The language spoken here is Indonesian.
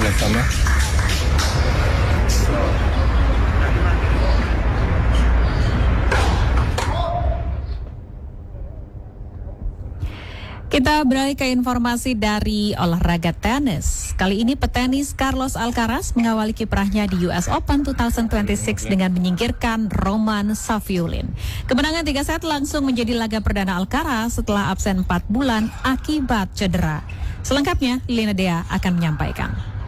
bersama. Kita beralih ke informasi dari olahraga tenis. Kali ini petenis Carlos Alcaraz mengawali kiprahnya di US Open 2026 dengan menyingkirkan Roman Safiullin. Kemenangan 3 set langsung menjadi laga perdana Alcaraz setelah absen 4 bulan akibat cedera. Selengkapnya, Lina Dea akan menyampaikan.